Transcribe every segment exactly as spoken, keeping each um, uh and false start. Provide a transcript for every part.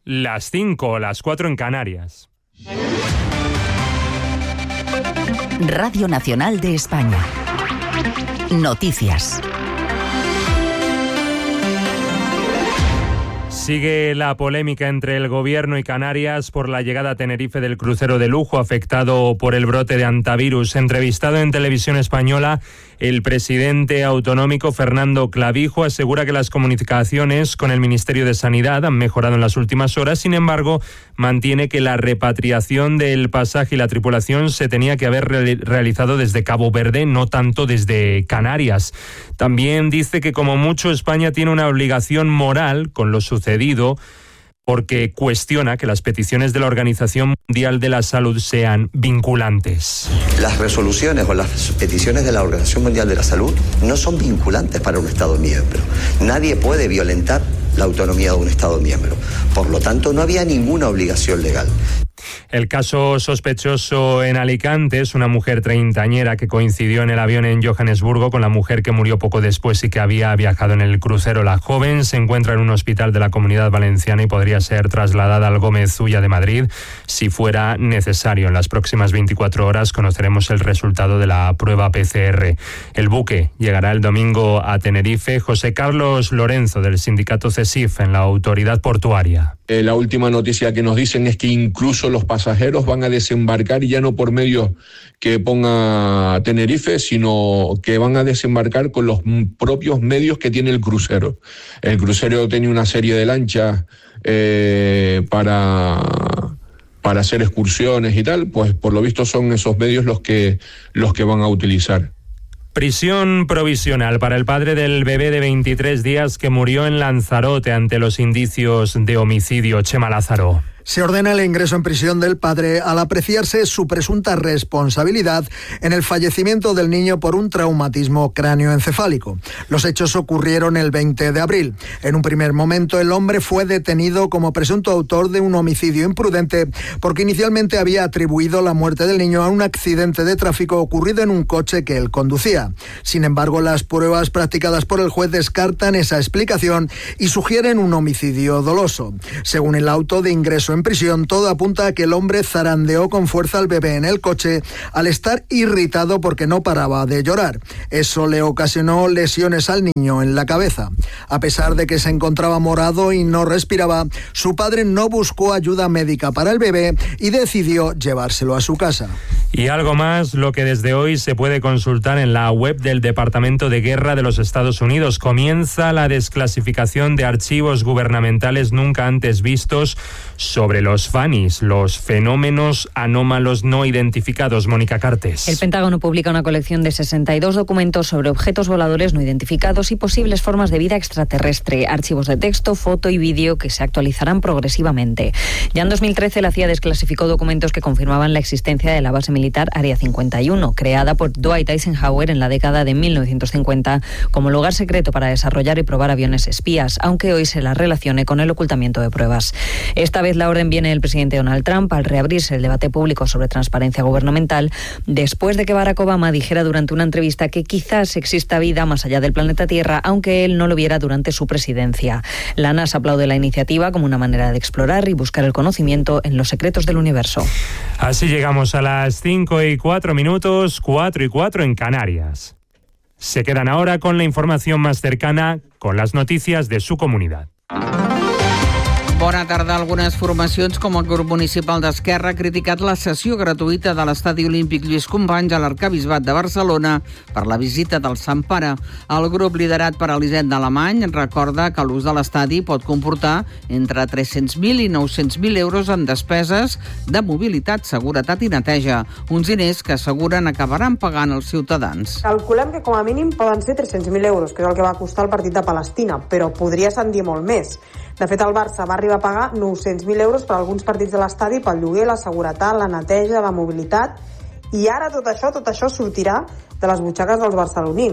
las cinco, las cuatro en Canarias. Radio Nacional de España. Noticias. Sigue la polémica entre el Gobierno y Canarias por la llegada a Tenerife del crucero de lujo afectado por el brote de hantavirus. Entrevistado en Televisión Española, el presidente autonómico Fernando Clavijo asegura que las comunicaciones con el Ministerio de Sanidad han mejorado en las últimas horas. Sin embargo, mantiene que la repatriación del pasaje y la tripulación se tenía que haber re- realizado desde Cabo Verde, no tanto desde Canarias. También dice que como mucho España tiene una obligación moral con lo sucedido, porque cuestiona que las peticiones de la Organización Mundial de la Salud sean vinculantes. Las resoluciones o las peticiones de la Organización Mundial de la Salud no son vinculantes para un Estado miembro. Nadie puede violentar la autonomía de un Estado miembro. Por lo tanto, no había ninguna obligación legal. El caso sospechoso en Alicante es una mujer treintañera que coincidió en el avión en Johannesburgo con la mujer que murió poco después y que había viajado en el crucero. La joven se encuentra en un hospital de la Comunidad Valenciana y podría ser trasladada al Gómez Ulla de Madrid si fuera necesario. En las próximas veinticuatro horas conoceremos el resultado de la prueba P C R. El buque llegará el domingo a Tenerife. José Carlos Lorenzo, del sindicato CESIF, en la autoridad portuaria. Eh, la última noticia que nos dicen es que incluso los pasajeros van a desembarcar ya no por medios que ponga Tenerife, sino que van a desembarcar con los propios medios que tiene el crucero. El crucero tiene una serie de lanchas eh, para, para hacer excursiones y tal, pues por lo visto son esos medios los que, los que van a utilizar. Prisión provisional para el padre del bebé de veintitrés días que murió en Lanzarote ante los indicios de homicidio. Chema Lázaro. Se ordena el ingreso en prisión del padre al apreciarse su presunta responsabilidad en el fallecimiento del niño por un traumatismo cráneoencefálico. Los hechos ocurrieron el veinte de abril. En un primer momento, el hombre fue detenido como presunto autor de un homicidio imprudente porque inicialmente había atribuido la muerte del niño a un accidente de tráfico ocurrido en un coche que él conducía. Sin embargo, las pruebas practicadas por el juez descartan esa explicación y sugieren un homicidio doloso. Según el auto de ingreso en prisión, todo apunta a que el hombre zarandeó con fuerza al bebé en el coche al estar irritado porque no paraba de llorar. Eso le ocasionó lesiones al niño en la cabeza. A pesar de que se encontraba morado y no respiraba, su padre no buscó ayuda médica para el bebé y decidió llevárselo a su casa. Y algo más, lo que desde hoy se puede consultar en la web del Departamento de Guerra de los Estados Unidos. Comienza la desclasificación de archivos gubernamentales nunca antes vistos sobre los FANIs, los fenómenos anómalos no identificados. Mónica Cartes. El Pentágono publica una colección de sesenta y dos documentos sobre objetos voladores no identificados y posibles formas de vida extraterrestre, archivos de texto, foto y vídeo que se actualizarán progresivamente. Ya en dos mil trece la C I A desclasificó documentos que confirmaban la existencia de la base militar Área cincuenta y uno, creada por Dwight Eisenhower en la década de mil novecientos cincuenta como lugar secreto para desarrollar y probar aviones espías, aunque hoy se la relacione con el ocultamiento de pruebas. Esta vez la orden viene del presidente Donald Trump al reabrirse el debate público sobre transparencia gubernamental después de que Barack Obama dijera durante una entrevista que quizás exista vida más allá del planeta Tierra, aunque él no lo viera durante su presidencia. La NASA aplaude la iniciativa como una manera de explorar y buscar el conocimiento en los secretos del universo. Así llegamos a las cinco y cuatro minutos, cuatro y cuatro en Canarias. Se quedan ahora con la información más cercana, con las noticias de su comunidad. Bona tarda. Algunes formacions, com el grup municipal d'Esquerra, ha criticat la sessió gratuïta de l'Estadi Olímpic Lluís Companys a l'Arquebisbat de Barcelona per la visita del Sant Pare. El grup, liderat per Elisenda Alemany, recorda que l'ús de l'estadi pot comportar entre tres-cents mil i nou-cents mil euros en despeses de mobilitat, seguretat i neteja. Uns diners que asseguren acabaran pagant els ciutadans. Calculem que com a mínim poden ser tres-cents mil euros, que és el que va costar el partit de Palestina, però podria ascendir molt més. De fet, el Barça va arribar a pagar nou-cents mil euros per alguns partits de l'estadi pel lloguer, la seguretat, la neteja, la mobilitat, i ara tot això, tot això sortirà de les butxaques dels barcelonins.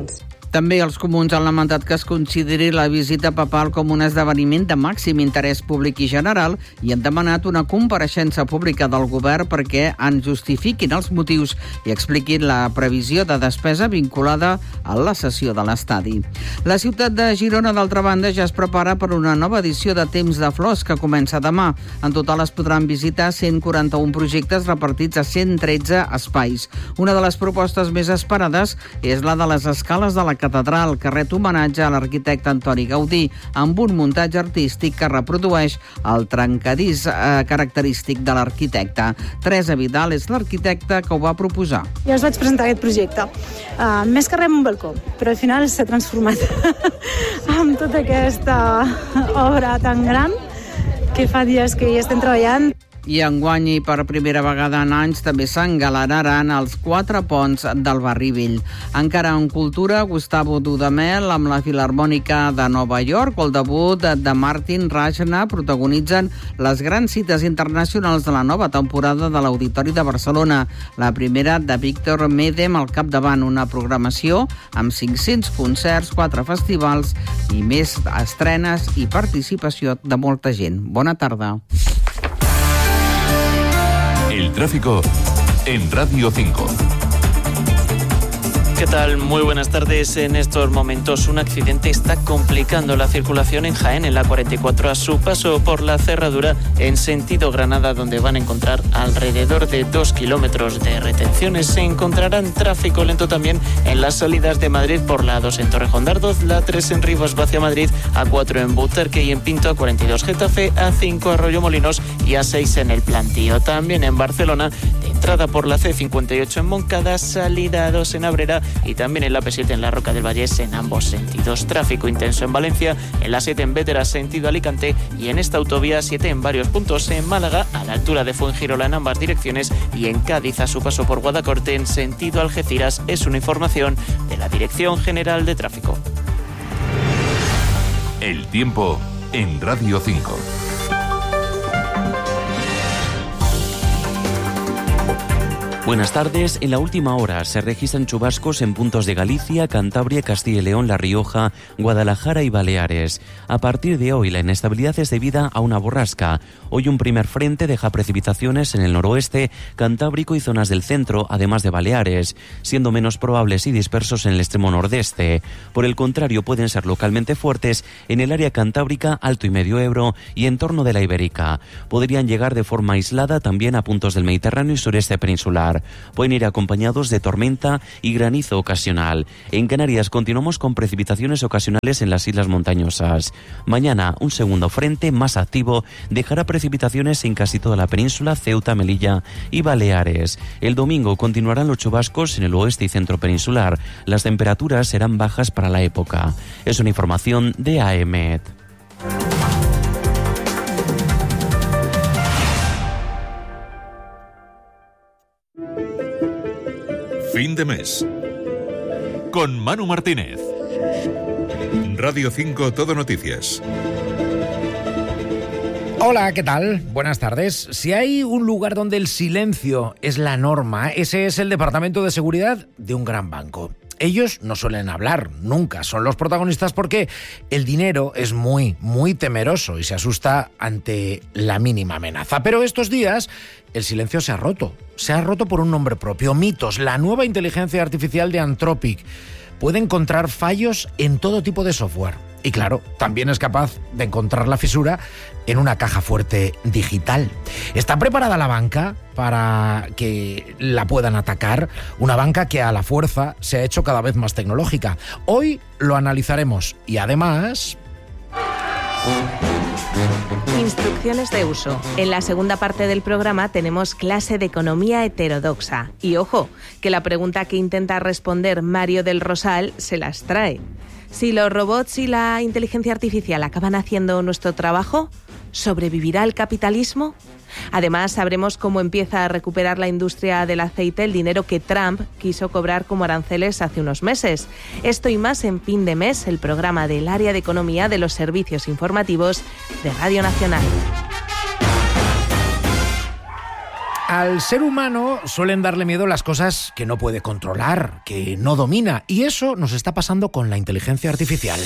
També els comuns han lamentat que es consideri la visita papal com un esdeveniment de màxim interès públic i general i han demanat una compareixença pública del govern perquè en justifiquin els motius i expliquin la previsió de despesa vinculada a la cessió de l'estadi. La ciutat de Girona, d'altra banda, ja es prepara per una nova edició de Temps de Flors que comença demà. En total es podran visitar cent quaranta-un projectes repartits a cent tretze espais. Una de les propostes més esperades és la de les escales de la catedral, que ret homenatge a l'arquitecte Antoni Gaudí, amb un muntatge artístic que reprodueix el trencadís eh, característic de l'arquitecte. Teresa Vidal és l'arquitecta que ho va proposar. Jo us vaig presentar aquest projecte, uh, més que res un balcó, però al final s'ha transformat amb tota aquesta obra tan gran que fa dies que hi estem treballant. I enguany, i per primera vegada en anys, també s'engalanaran els quatre ponts del barri vell. Encara en cultura, Gustavo Dudamel amb la Filharmònica de Nova York o el debut de Martin Rajna protagonitzen les grans cites internacionals de la nova temporada de l'Auditori de Barcelona. La primera de Víctor Medem al capdavant, una programació amb cinc-cents concerts, quatre festivals i més estrenes i participació de molta gent. Bona tarda. El tráfico en Radio cinco. ¿Qué tal? Muy buenas tardes. En estos momentos un accidente está complicando la circulación en Jaén, en la cuarenta y cuatro, a su paso por la cerradura en sentido Granada, donde van a encontrar alrededor de dos kilómetros de retenciones. Se encontrarán tráfico lento también en las salidas de Madrid por la A dos en Torrejón de Ardoz, la A tres en Rivas hacia Madrid, A cuatro en Butarque y en Pinto, A cuarenta y dos Getafe, A cinco Arroyomolinos y A seis en El Plantío. También en Barcelona, de entrada por la C cincuenta y ocho en Moncada, salida A dos en Abrera y también en la P siete en la Roca del Vallés en ambos sentidos. Tráfico intenso en Valencia, en la siete en Bétera sentido Alicante y en esta autovía siete en varios puntos en Málaga a la altura de Fuengirola en ambas direcciones y en Cádiz a su paso por Guadacorte en sentido Algeciras. Es una información de la Dirección General de Tráfico. El tiempo en Radio cinco. Buenas tardes. En la última hora se registran chubascos en puntos de Galicia, Cantabria, Castilla y León, La Rioja, Guadalajara y Baleares. A partir de hoy la inestabilidad es debida a una borrasca. Hoy un primer frente deja precipitaciones en el noroeste, Cantábrico y zonas del centro, además de Baleares, siendo menos probables y dispersos en el extremo nordeste. Por el contrario, pueden ser localmente fuertes en el área cantábrica, Alto y Medio Ebro y en torno de la Ibérica. Podrían llegar de forma aislada también a puntos del Mediterráneo y sureste peninsular. Pueden ir acompañados de tormenta y granizo ocasional. En Canarias continuamos con precipitaciones ocasionales en las islas montañosas. Mañana un segundo frente más activo dejará precipitaciones en casi toda la península, Ceuta, Melilla y Baleares. El domingo continuarán los chubascos en el oeste y centro peninsular. Las temperaturas serán bajas para la época. Es una información de A E M E T. Fin de mes. Con Manu Martínez. Radio cinco Todo Noticias. Hola, ¿qué tal? Buenas tardes. Si hay un lugar donde el silencio es la norma, ese es el Departamento de Seguridad de un gran banco. Ellos no suelen hablar, nunca son los protagonistas porque el dinero es muy, muy temeroso y se asusta ante la mínima amenaza. Pero estos días el silencio se ha roto, se ha roto por un nombre propio, Mitos, la nueva inteligencia artificial de Anthropic. Puede encontrar fallos en todo tipo de software. Y claro, también es capaz de encontrar la fisura en una caja fuerte digital. ¿Está preparada la banca para que la puedan atacar? Una banca que a la fuerza se ha hecho cada vez más tecnológica. Hoy lo analizaremos y además... Instrucciones de uso. En la segunda parte del programa tenemos clase de economía heterodoxa. Y ojo, que la pregunta que intenta responder Mario del Rosal se las trae. Si los robots y la inteligencia artificial acaban haciendo nuestro trabajo, ¿sobrevivirá el capitalismo? Además, sabremos cómo empieza a recuperar la industria del aceite el dinero que Trump quiso cobrar como aranceles hace unos meses. Esto y más en Fin de Mes, el programa del área de economía de los servicios informativos de Radio Nacional. Al ser humano suelen darle miedo las cosas que no puede controlar, que no domina, y eso nos está pasando con la inteligencia artificial.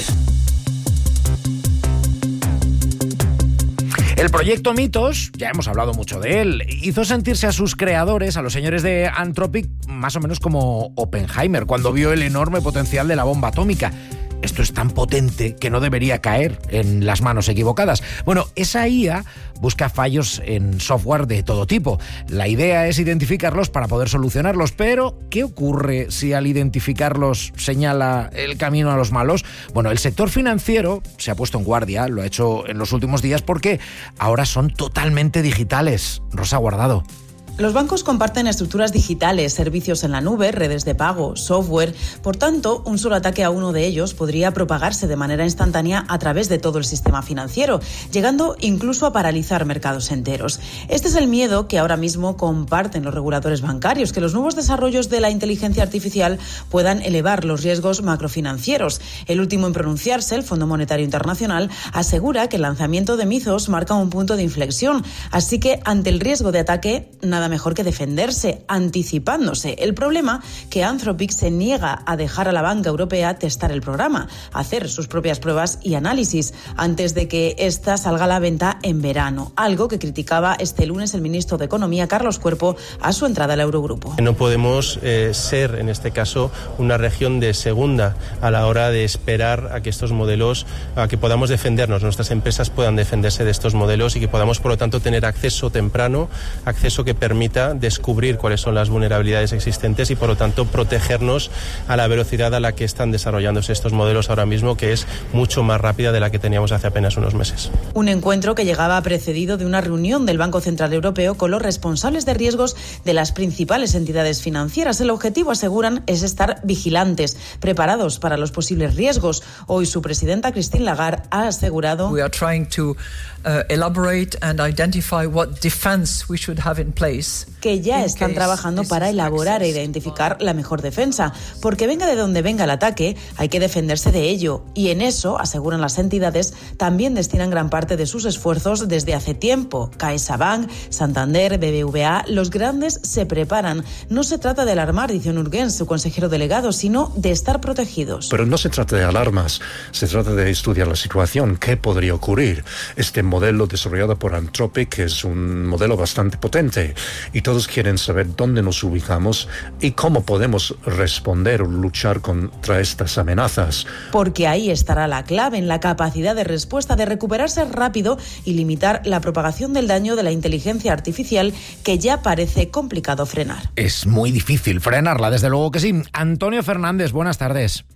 El proyecto Mythos, ya hemos hablado mucho de él, hizo sentirse a sus creadores, a los señores de Anthropic, más o menos como Oppenheimer, cuando vio el enorme potencial de la bomba atómica. Esto es tan potente que no debería caer en las manos equivocadas. Bueno, esa I A busca fallos en software de todo tipo. La idea es identificarlos para poder solucionarlos, pero ¿qué ocurre si al identificarlos señala el camino a los malos? Bueno, el sector financiero se ha puesto en guardia, lo ha hecho en los últimos días porque ahora son totalmente digitales. Rosa Guardado. Los bancos comparten estructuras digitales, servicios en la nube, redes de pago, software. Por tanto, un solo ataque a uno de ellos podría propagarse de manera instantánea a través de todo el sistema financiero, llegando incluso a paralizar mercados enteros. Este es el miedo que ahora mismo comparten los reguladores bancarios, que los nuevos desarrollos de la inteligencia artificial puedan elevar los riesgos macrofinancieros. El último en pronunciarse, el Fondo Monetario Internacional, asegura que el lanzamiento de Mythos marca un punto de inflexión. Así que, ante el riesgo de ataque, nada mejor que defenderse, anticipándose. El problema que Anthropic se niega a dejar a la banca europea testar el programa, hacer sus propias pruebas y análisis antes de que ésta salga a la venta en verano, algo que criticaba este lunes el ministro de Economía, Carlos Cuerpo, a su entrada al Eurogrupo. No podemos eh, ser, en este caso, una región de segunda a la hora de esperar a que estos modelos, a que podamos defendernos, nuestras empresas puedan defenderse de estos modelos y que podamos, por lo tanto, tener acceso temprano, acceso que permita permita descubrir cuáles son las vulnerabilidades existentes y, por lo tanto, protegernos a la velocidad a la que están desarrollándose estos modelos ahora mismo, que es mucho más rápida de la que teníamos hace apenas unos meses. Un encuentro que llegaba precedido de una reunión del Banco Central Europeo con los responsables de riesgos de las principales entidades financieras. El objetivo, aseguran, es estar vigilantes, preparados para los posibles riesgos. Hoy su presidenta, Christine Lagarde, ha asegurado: We are trying to uh, elaborate and identify what defense we should have in place. Que ya están trabajando para elaborar e identificar la mejor defensa, porque venga de donde venga el ataque, hay que defenderse de ello, y en eso, aseguran las entidades, también destinan gran parte de sus esfuerzos desde hace tiempo. CaixaBank, Santander, B B V A, los grandes se preparan. No se trata de alarmar, dice Onurgens, su consejero delegado, sino de estar protegidos. Pero no se trata de alarmas, se trata de estudiar la situación, qué podría ocurrir. Este modelo desarrollado por Anthropic es un modelo bastante potente, y todos quieren saber dónde nos ubicamos y cómo podemos responder o luchar contra estas amenazas. Porque ahí estará la clave, en la capacidad de respuesta, de recuperarse rápido y limitar la propagación del daño de la inteligencia artificial, que ya parece complicado frenar. Es muy difícil frenarla, desde luego que sí. Antonio Fernández, buenas tardes.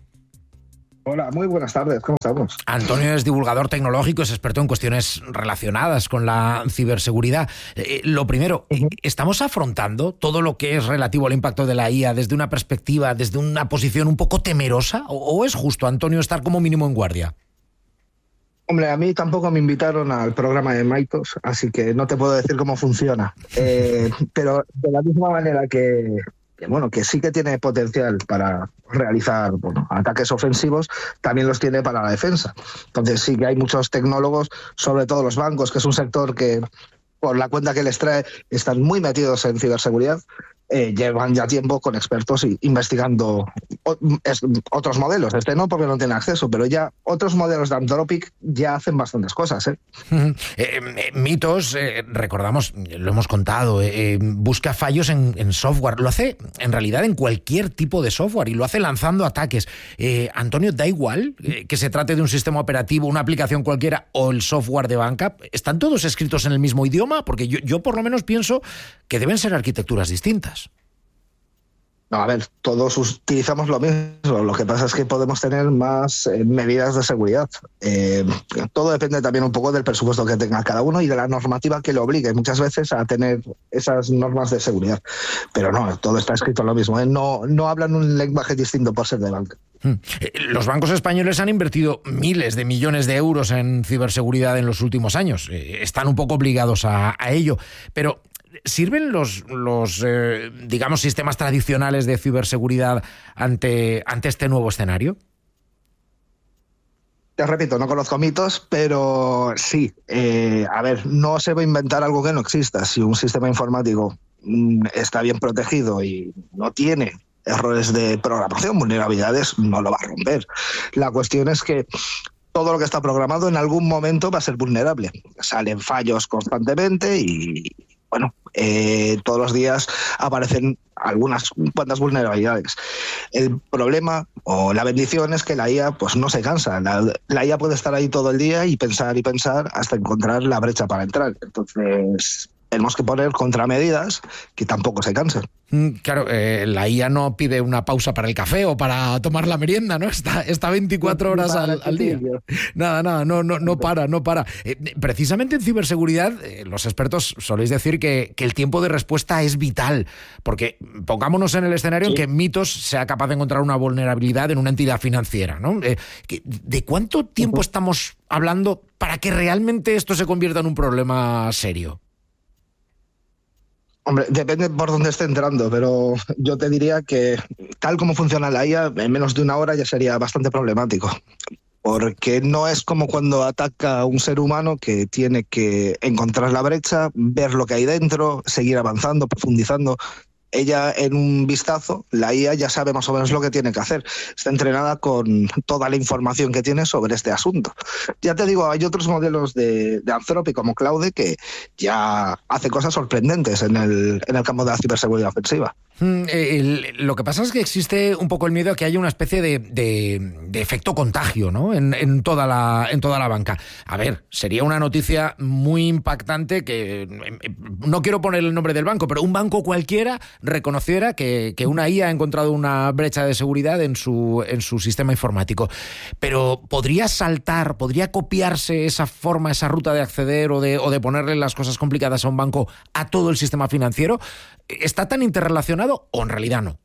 Hola, muy buenas tardes, ¿cómo estamos? Antonio es divulgador tecnológico, es experto en cuestiones relacionadas con la ciberseguridad. Eh, lo primero, ¿estamos afrontando todo lo que es relativo al impacto de la I A desde una perspectiva, desde una posición un poco temerosa? ¿O, o es justo, Antonio, estar como mínimo en guardia? Hombre, a mí tampoco me invitaron al programa de Mythos, así que no te puedo decir cómo funciona. Eh, pero de la misma manera que... que bueno, que sí que tiene potencial para realizar bueno, ataques ofensivos, también los tiene para la defensa. Entonces sí que hay muchos tecnólogos, sobre todo los bancos, que es un sector que, por la cuenta que les trae, están muy metidos en ciberseguridad. Eh, llevan ya tiempo con expertos y investigando o, es, otros modelos. Este no, porque no tiene acceso, pero ya otros modelos de Anthropic ya hacen bastantes cosas. ¿eh? eh, eh Mythos, eh, recordamos, lo hemos contado, eh, busca fallos en, en software. Lo hace en realidad en cualquier tipo de software y lo hace lanzando ataques. Eh, Antonio, ¿da igual eh, que se trate de un sistema operativo, una aplicación cualquiera o el software de banca? ¿Están todos escritos en el mismo idioma? Porque yo, yo por lo menos pienso que deben ser arquitecturas distintas. No, a ver, todos utilizamos lo mismo. Lo que pasa es que podemos tener más eh, medidas de seguridad. Eh, todo depende también un poco del presupuesto que tenga cada uno y de la normativa que le obligue muchas veces a tener esas normas de seguridad. Pero no, todo está escrito lo mismo. ¿eh? No, no hablan un lenguaje distinto por ser de banca. Los bancos españoles han invertido miles de millones de euros en ciberseguridad en los últimos años. Están un poco obligados a, a ello. Pero ¿sirven los, los eh, digamos, sistemas tradicionales de ciberseguridad ante, ante este nuevo escenario? Te repito, no conozco Mythos, pero sí. Eh, a ver, no se va a inventar algo que no exista. Si un sistema informático mmm, está bien protegido y no tiene errores de programación, vulnerabilidades, no lo va a romper. La cuestión es que todo lo que está programado en algún momento va a ser vulnerable. Salen fallos constantemente y, bueno, eh, todos los días aparecen algunas cuantas vulnerabilidades. El problema o la bendición es que la I A pues no se cansa. La, la I A puede estar ahí todo el día y pensar y pensar hasta encontrar la brecha para entrar. Entonces tenemos que poner contramedidas que tampoco se cansen. Claro, eh, la I A no pide una pausa para el café o para tomar la merienda, ¿no? Está, está veinticuatro horas al, al día. Nada, nada, no, no, no para, no para. Eh, precisamente en ciberseguridad, eh, los expertos soléis decir que, que el tiempo de respuesta es vital, porque pongámonos en el escenario sí. en que Mitos sea capaz de encontrar una vulnerabilidad en una entidad financiera, ¿no? Eh, ¿De cuánto tiempo uh-huh. estamos hablando para que realmente esto se convierta en un problema serio? Hombre, depende por dónde esté entrando, pero yo te diría que tal como funciona la I A, en menos de una hora ya sería bastante problemático. Porque no es como cuando ataca a un ser humano que tiene que encontrar la brecha, ver lo que hay dentro, seguir avanzando, profundizando. Ella en un vistazo, la I A ya sabe más o menos lo que tiene que hacer. Está entrenada con toda la información que tiene sobre este asunto. Ya te digo, hay otros modelos de, de Anthropic como Claude que ya hace cosas sorprendentes en el, en el campo de la ciberseguridad ofensiva. Mm, el, lo que pasa es que existe un poco el miedo a que haya una especie de, de, de efecto contagio, ¿no? En, en, toda la, en toda la banca. A ver, sería una noticia muy impactante que, no quiero poner el nombre del banco, pero un banco cualquiera reconociera que, que una I A ha encontrado una brecha de seguridad en su, en su sistema informático. Pero ¿podría saltar, podría copiarse esa forma, esa ruta de acceder o de, o de ponerle las cosas complicadas a un banco a todo el sistema financiero? ¿Está tan interrelacionado o en realidad no?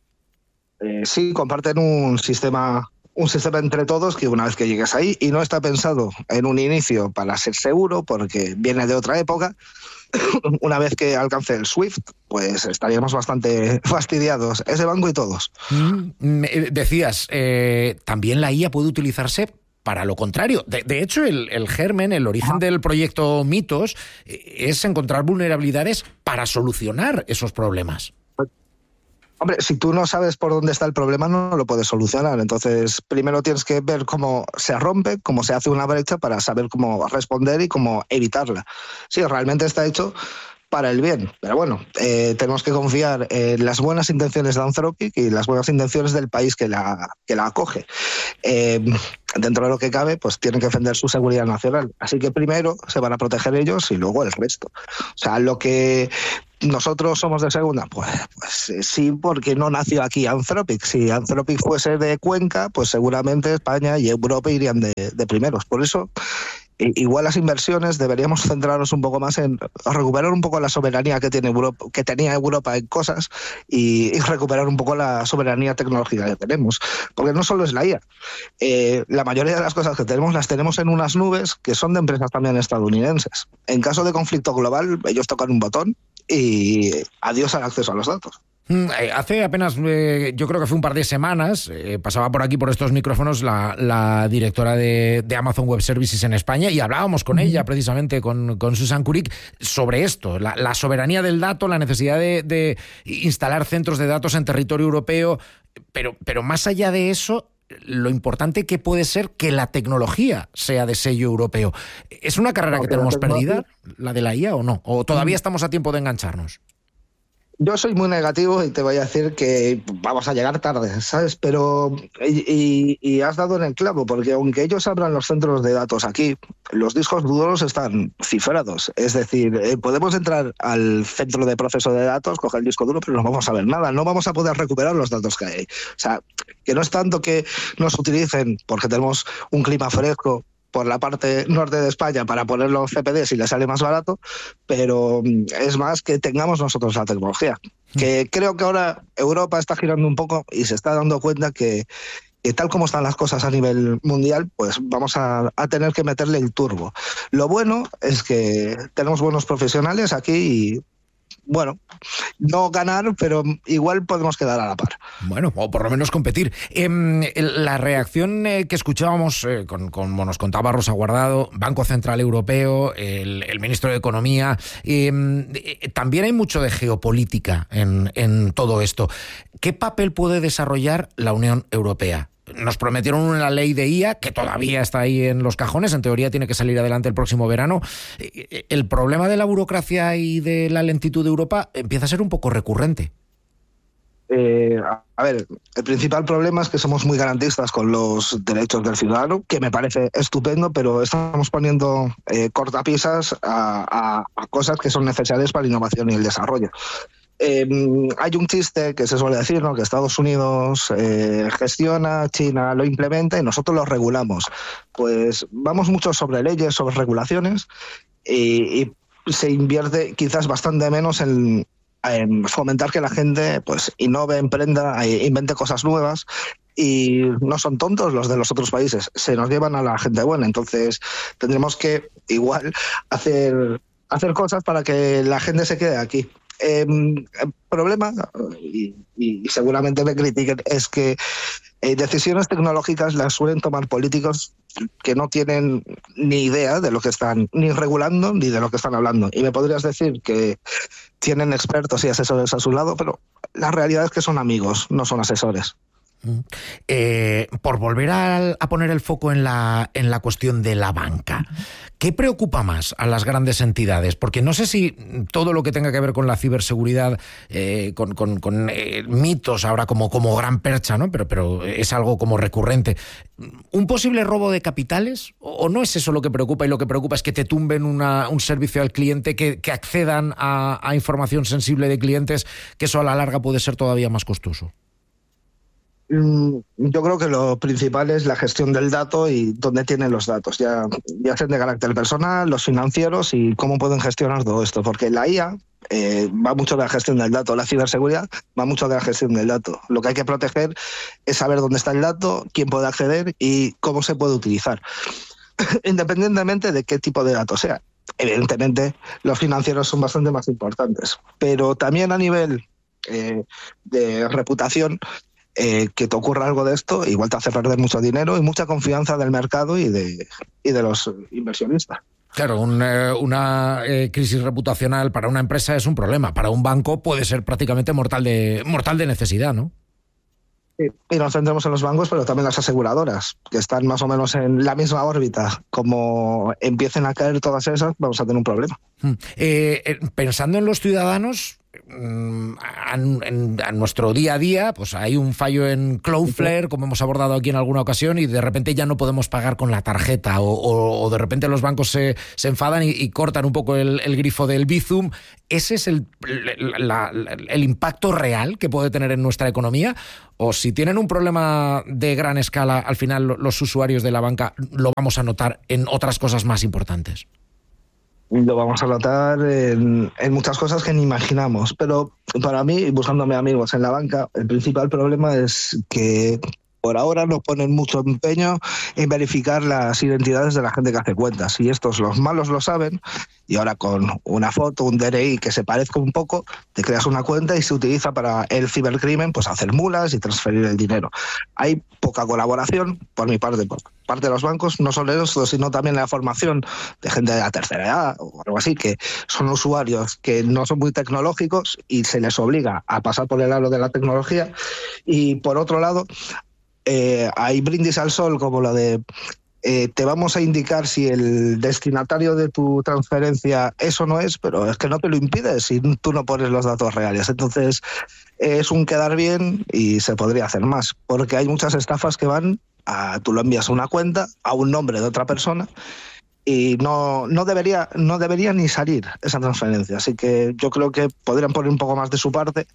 Eh, sí, comparten un sistema, un sistema entre todos que una vez que llegues ahí, y no está pensado en un inicio para ser seguro porque viene de otra época. Una vez que alcance el SWIFT, pues estaríamos bastante fastidiados, ese banco y todos. Mm, decías, eh, también la I A puede utilizarse para lo contrario. De, de hecho, el, el germen, el origen del proyecto Mitos, es encontrar vulnerabilidades para solucionar esos problemas. Hombre, si tú no sabes por dónde está el problema, no lo puedes solucionar. Entonces, primero tienes que ver cómo se rompe, cómo se hace una brecha para saber cómo responder y cómo evitarla. Sí, realmente está hecho para el bien, pero bueno, eh, tenemos que confiar en las buenas intenciones de Anthropic y las buenas intenciones del país que la, que la acoge. Eh, dentro de lo que cabe, pues tienen que defender su seguridad nacional. Así que primero se van a proteger ellos y luego el resto. O sea, lo que nosotros somos de segunda, pues, pues sí, porque no nació aquí Anthropic. Si Anthropic fuese de Cuenca, pues seguramente España y Europa irían de, de primeros. Por eso, igual las inversiones deberíamos centrarnos un poco más en recuperar un poco la soberanía que tiene Europa, que tenía Europa en cosas y, y recuperar un poco la soberanía tecnológica que tenemos, porque no solo es la I A, eh, la mayoría de las cosas que tenemos las tenemos en unas nubes que son de empresas también estadounidenses. En caso de conflicto global, ellos tocan un botón y adiós al acceso a los datos. Hace apenas, eh, yo creo que fue un par de semanas, eh, pasaba por aquí, por estos micrófonos, la, la directora de, de Amazon Web Services en España, y hablábamos con ella, precisamente, con, con Susan Kurik, sobre esto, la, la soberanía del dato, la necesidad de, de instalar centros de datos en territorio europeo, pero, pero más allá de eso, lo importante que puede ser que la tecnología sea de sello europeo. ¿Es una carrera que tenemos perdida, la de la I A, o no? ¿O todavía estamos a tiempo de engancharnos? Yo soy muy negativo y te voy a decir que vamos a llegar tarde, ¿sabes? Pero, y, y, y has dado en el clavo, porque aunque ellos abran los centros de datos aquí, los discos duros están cifrados. Es decir, eh, podemos entrar al centro de proceso de datos, coger el disco duro, pero no vamos a ver nada, no vamos a poder recuperar los datos que hay. O sea, que no es tanto que nos utilicen porque tenemos un clima fresco por la parte norte de España para poner los C P D si les sale más barato, pero es más que tengamos nosotros la tecnología. Que creo que ahora Europa está girando un poco y se está dando cuenta que, que tal como están las cosas a nivel mundial, pues vamos a, a tener que meterle el turbo. Lo bueno es que tenemos buenos profesionales aquí y bueno, no ganar, pero igual podemos quedar a la par. Bueno, o por lo menos competir. Eh, la reacción eh, que escuchábamos, eh, con, como nos contaba Rosa Guardado, Banco Central Europeo, el, el ministro de Economía, eh, eh, también hay mucho de geopolítica en, en todo esto. ¿Qué papel puede desarrollar la Unión Europea? Nos prometieron una ley de I A que todavía está ahí en los cajones, en teoría tiene que salir adelante el próximo verano. El problema de la burocracia y de la lentitud de Europa empieza a ser un poco recurrente. Eh, a ver, el principal problema es que somos muy garantistas con los derechos del ciudadano, que me parece estupendo, pero estamos poniendo eh, cortapisas a, a, a cosas que son necesarias para la innovación y el desarrollo. Eh, hay un chiste que se suele decir, ¿no?, que Estados Unidos eh, gestiona, China lo implementa y nosotros lo regulamos. Pues vamos mucho sobre leyes, sobre regulaciones y, y se invierte quizás bastante menos en, en fomentar que la gente pues innove, emprenda, e invente cosas nuevas. Y no son tontos los de los otros países, se nos llevan a la gente buena. Entonces tendremos que igual hacer, hacer cosas para que la gente se quede aquí. Eh, el problema, y, y seguramente me critiquen, es que eh, decisiones tecnológicas las suelen tomar políticos que no tienen ni idea de lo que están ni regulando ni de lo que están hablando. Y me podrías decir que tienen expertos y asesores a su lado, pero la realidad es que son amigos, no son asesores. Eh, por volver a, a poner el foco en la, en la cuestión de la banca, ¿qué preocupa más a las grandes entidades? Porque no sé si todo lo que tenga que ver con la ciberseguridad, eh, con, con, con eh, mitos ahora como, como gran percha, ¿no? Pero, pero es algo como recurrente. ¿Un posible robo de capitales? ¿O no es eso lo que preocupa y lo que preocupa es que te tumben una, un servicio al cliente, que, que accedan a, a información sensible de clientes, que eso a la larga puede ser todavía más costoso? Yo creo que lo principal es la gestión del dato y dónde tienen los datos, ya, ya sean de carácter personal, los financieros y cómo pueden gestionar todo esto, porque la I A eh, va mucho de la gestión del dato, la ciberseguridad va mucho de la gestión del dato. Lo que hay que proteger es saber dónde está el dato, quién puede acceder y cómo se puede utilizar, independientemente de qué tipo de dato sea. Evidentemente, los financieros son bastante más importantes, pero también a nivel eh, de reputación, Eh, que te ocurra algo de esto, igual te hace perder mucho dinero y mucha confianza del mercado y de, y de los inversionistas. Claro, un, eh, una eh, crisis reputacional para una empresa es un problema. Para un banco puede ser prácticamente mortal de, mortal de necesidad, ¿no? Sí, y nos centramos en los bancos, pero también las aseguradoras, que están más o menos en la misma órbita. Como empiecen a caer todas esas, vamos a tener un problema. Eh, eh, pensando en los ciudadanos, A, en, a nuestro día a día, pues hay un fallo en Cloudflare, como hemos abordado aquí en alguna ocasión, y de repente ya no podemos pagar con la tarjeta, o, o, o de repente los bancos se, se enfadan y, y cortan un poco el, el grifo del Bizum. ¿Ese es el, la, la, el impacto real que puede tener en nuestra economía? ¿O si tienen un problema de gran escala, al final los usuarios de la banca lo vamos a notar en otras cosas más importantes? Lo vamos a notar en, en muchas cosas que ni imaginamos, pero para mí, buscándome amigos en la banca, el principal problema es que por ahora no ponen mucho empeño en verificar las identidades de la gente que hace cuentas, y estos, los malos, lo saben, y ahora con una foto, un D N I que se parezca un poco, te creas una cuenta y se utiliza para el cibercrimen, pues hacer mulas y transferir el dinero. Hay poca colaboración por mi parte, por parte de los bancos, no solo eso, sino también la formación de gente de la tercera edad o algo así, que son usuarios que no son muy tecnológicos y se les obliga a pasar por el aro de la tecnología. Y por otro lado, eh, hay brindis al sol como lo de eh, te vamos a indicar si el destinatario de tu transferencia es o no es, pero es que no te lo impide si tú no pones los datos reales. Entonces es un quedar bien y se podría hacer más, porque hay muchas estafas que van a, tú lo envías a una cuenta, a un nombre de otra persona, y no, no, debería, no debería ni salir esa transferencia. Así que yo creo que podrían poner un poco más de su parte,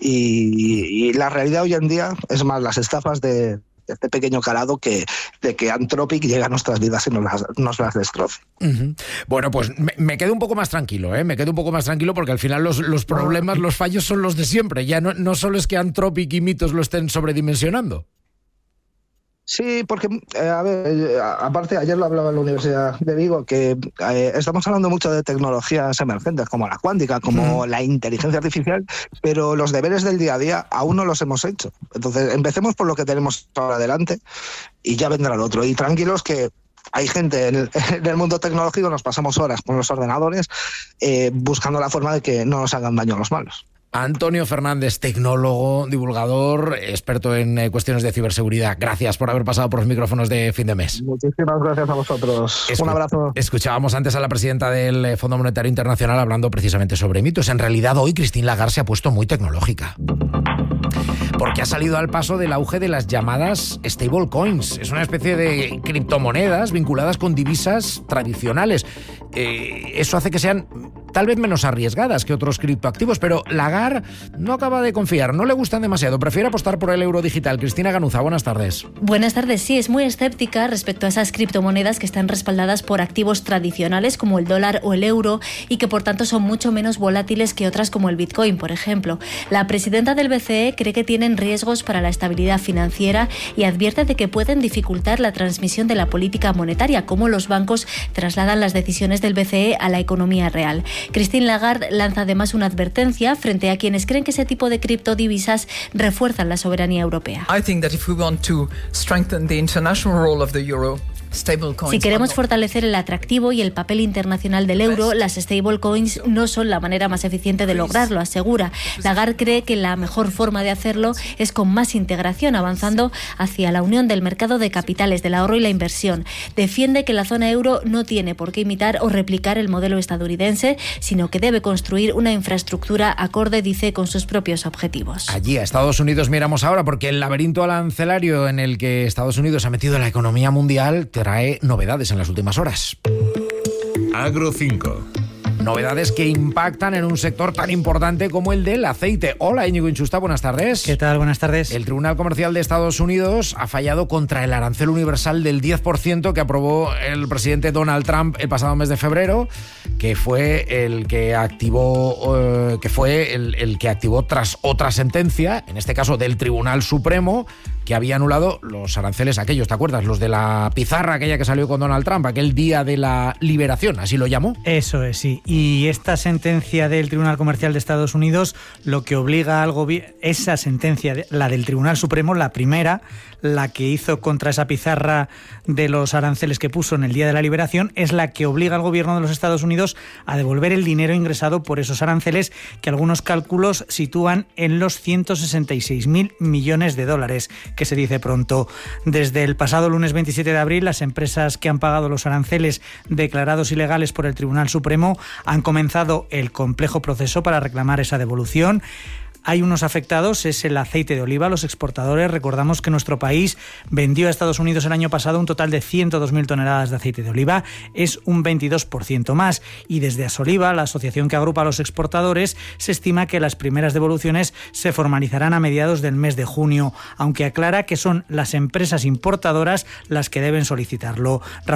y, y la realidad hoy en día es más las estafas de, de este pequeño calado que de que Anthropic llega a nuestras vidas y nos las, nos las destroce. Uh-huh. Bueno, pues me, me quedo un poco más tranquilo, ¿eh? Me quedo un poco más tranquilo porque al final los, los problemas, los fallos son los de siempre. Ya no, no solo es que Anthropic y mitos lo estén sobredimensionando. Sí, porque, eh, a ver, eh, aparte, ayer lo hablaba en la Universidad de Vigo, que eh, estamos hablando mucho de tecnologías emergentes, como la cuántica, como mm. la inteligencia artificial, pero los deberes del día a día aún no los hemos hecho. Entonces, empecemos por lo que tenemos ahora adelante y ya vendrá lo otro. Y tranquilos que hay gente en el, en el mundo tecnológico, nos pasamos horas con los ordenadores eh, buscando la forma de que no nos hagan daño los malos. Antonio Fernández, tecnólogo, divulgador, experto en eh, cuestiones de ciberseguridad. Gracias por haber pasado por los micrófonos de Fin de Mes. Muchísimas gracias a vosotros. Escu- Un abrazo. Escuchábamos antes a la presidenta del Fondo Monetario Internacional hablando precisamente sobre mitos. En realidad, hoy Christine Lagarde se ha puesto muy tecnológica, porque ha salido al paso del auge de las llamadas stablecoins. Es una especie de criptomonedas vinculadas con divisas tradicionales. Eh, eso hace que sean tal vez menos arriesgadas que otros criptoactivos, pero Lagarde no acaba de confiar, no le gustan demasiado, prefiere apostar por el euro digital. Cristina Ganuza, buenas tardes. Buenas tardes, sí, es muy escéptica respecto a esas criptomonedas que están respaldadas por activos tradicionales como el dólar o el euro y que por tanto son mucho menos volátiles que otras como el Bitcoin, por ejemplo. La presidenta del B C E cree que tienen riesgos para la estabilidad financiera y advierte de que pueden dificultar la transmisión de la política monetaria, como los bancos trasladan las decisiones del B C E a la economía real. Christine Lagarde lanza además una advertencia frente a quienes creen que ese tipo de criptodivisas refuerzan la soberanía europea. I think that if we want to strengthen the international role of the euro, si queremos fortalecer el atractivo y el papel internacional del euro, las stablecoins no son la manera más eficiente de lograrlo, asegura. Lagarde cree que la mejor forma de hacerlo es con más integración, avanzando hacia la unión del mercado de capitales, del ahorro y la inversión. Defiende que la zona euro no tiene por qué imitar o replicar el modelo estadounidense, sino que debe construir una infraestructura acorde, dice, con sus propios objetivos. Allí a Estados Unidos miramos ahora, porque el laberinto arancelario en el que Estados Unidos ha metido la economía mundial trae novedades en las últimas horas. Agro cinco. Novedades que impactan en un sector tan importante como el del aceite. Hola, Íñigo Inchusta, buenas tardes. ¿Qué tal? Buenas tardes. El Tribunal Comercial de Estados Unidos ha fallado contra el arancel universal del diez por ciento que aprobó el presidente Donald Trump el pasado mes de febrero, que fue el que activó, eh, que fue el, el que activó tras otra sentencia, en este caso del Tribunal Supremo, que había anulado los aranceles aquellos, ¿te acuerdas? Los de la pizarra aquella que salió con Donald Trump, aquel día de la liberación, así lo llamó. Eso es, sí. Y esta sentencia del Tribunal Comercial de Estados Unidos lo que obliga al gobierno, esa sentencia, la del Tribunal Supremo, la primera, la que hizo contra esa pizarra de los aranceles que puso en el día de la liberación, es la que obliga al gobierno de los Estados Unidos a devolver el dinero ingresado por esos aranceles, que algunos cálculos sitúan en los ciento sesenta y seis mil millones de dólares, que se dice pronto. Desde el pasado lunes veintisiete de abril, las empresas que han pagado los aranceles declarados ilegales por el Tribunal Supremo han comenzado el complejo proceso para reclamar esa devolución. Hay unos afectados, es el aceite de oliva, los exportadores. Recordamos que nuestro país vendió a Estados Unidos el año pasado un total de ciento dos mil toneladas de aceite de oliva, es un veintidós por ciento más. Y desde Asoliva, la asociación que agrupa a los exportadores, se estima que las primeras devoluciones se formalizarán a mediados del mes de junio, aunque aclara que son las empresas importadoras las que deben solicitarlo.